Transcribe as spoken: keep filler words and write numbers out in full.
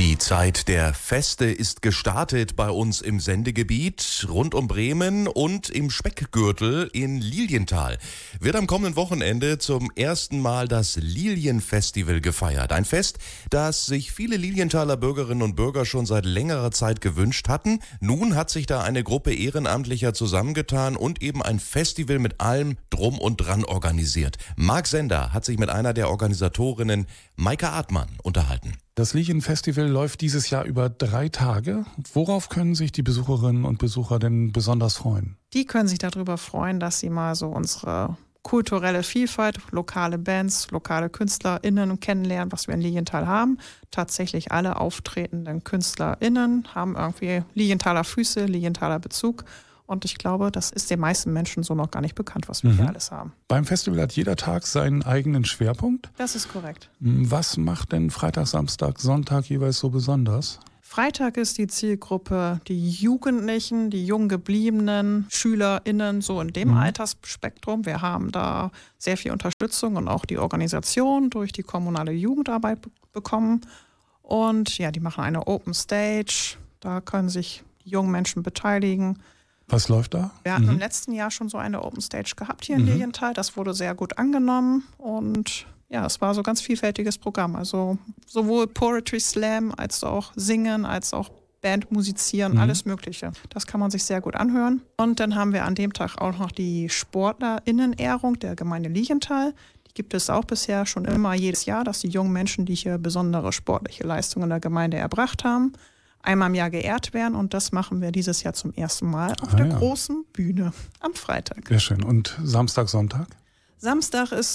Die Zeit der Feste ist gestartet bei uns im Sendegebiet rund um Bremen und im Speckgürtel in Lilienthal. Wird am kommenden Wochenende zum ersten Mal das Lilienfestival gefeiert. Ein Fest, das sich viele Lilienthaler Bürgerinnen und Bürger schon seit längerer Zeit gewünscht hatten. Nun hat sich da eine Gruppe Ehrenamtlicher zusammengetan und eben ein Festival mit allem Drum und Dran organisiert. Marc Sender hat sich mit einer der Organisatorinnen, Maike Artmann, unterhalten. Das Lilienfestival läuft dieses Jahr über drei Tage. Worauf können sich die Besucherinnen und Besucher denn besonders freuen? Die können sich darüber freuen, dass sie mal so unsere kulturelle Vielfalt, lokale Bands, lokale KünstlerInnen kennenlernen, was wir in Lilienthal haben. Tatsächlich alle auftretenden KünstlerInnen haben irgendwie Lilienthaler Füße, Lilienthaler Bezug. Und ich glaube, das ist den meisten Menschen so noch gar nicht bekannt, was wir mhm. hier alles haben. Beim Festival hat jeder Tag seinen eigenen Schwerpunkt. Das ist korrekt. Was macht denn Freitag, Samstag, Sonntag jeweils so besonders? Freitag ist die Zielgruppe die Jugendlichen, die jung gebliebenen SchülerInnen, so in dem mhm. Altersspektrum. Wir haben da sehr viel Unterstützung und auch die Organisation durch die kommunale Jugendarbeit be- bekommen. Und ja, die machen eine Open Stage. Da können sich die jungen Menschen beteiligen. Was läuft da? Wir hatten mhm. im letzten Jahr schon so eine Open Stage gehabt hier in mhm. Lilienthal. Das wurde sehr gut angenommen und ja, es war so ein ganz vielfältiges Programm. Also sowohl Poetry Slam als auch Singen, als auch Band musizieren, mhm. alles Mögliche. Das kann man sich sehr gut anhören. Und dann haben wir an dem Tag auch noch die SportlerInnen-Ehrung der Gemeinde Lilienthal. Die gibt es auch bisher schon immer jedes Jahr, dass die jungen Menschen, die hier besondere sportliche Leistungen in der Gemeinde erbracht haben, einmal im Jahr geehrt werden und das machen wir dieses Jahr zum ersten Mal auf ah, der ja. großen Bühne am Freitag. Sehr schön. Und Samstag, Sonntag? Samstag ist